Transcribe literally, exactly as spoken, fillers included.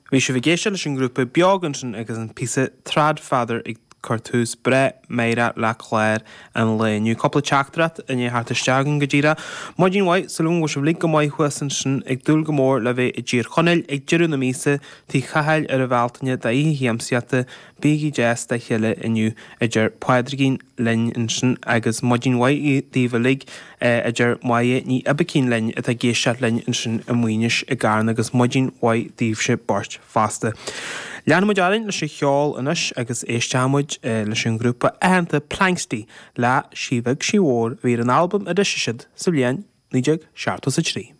Bhí sé bhgéise leis an grúpa beaggan agus an písa tradfadar ag cartús bre méire le chléir an léniu. Coppla teachtarat in é harta steagan go ddíra. Maidín mhaid sa lún go se bhlín go mhaid chuasan sin ag dúil go mór le bheith i ddír chonail ag deireadh na mísa tí chatheil ar a bhhealtaine da í hiamsiata bígí jazz da chéile inniu a ddeir páidragin linn in sin agus maidín mhaid i díomhalig a ddeir mhaid ní abacín linn a géise linn in sin a muoinis a gcarna agus maidín mhaid díobhse bort fásta. Leanna muideáin leis sé cheáil inis agus éisteamid leis an grúpa ahananta Plankstí le síbhah sí mhór bhí an albumm a deisiid sa bhliain nídeag seachtó sa trí.